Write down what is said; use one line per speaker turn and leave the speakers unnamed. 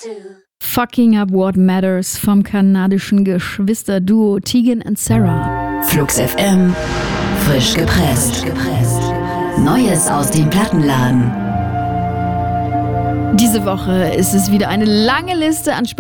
Fucking Up What Matters vom kanadischen Geschwisterduo Tegan and Sara.
Flux FM, frisch gepresst. Neues aus dem Plattenladen.
Diese Woche ist es wieder eine lange Liste an